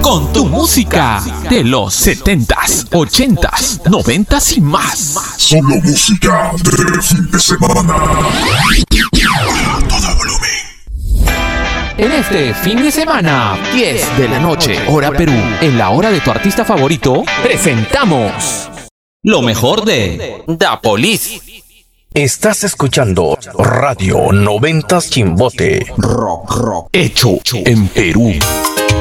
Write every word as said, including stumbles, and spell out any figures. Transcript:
con tu música de los setentas, ochentas, noventas y más. Solo música de fin de semana. Todo volumen. En este fin de semana, diez de la noche, hora Perú, en la hora de tu artista favorito, presentamos lo mejor de Da Police. Estás escuchando Radio noventas Chimbote. Rock, rock, hecho en Perú.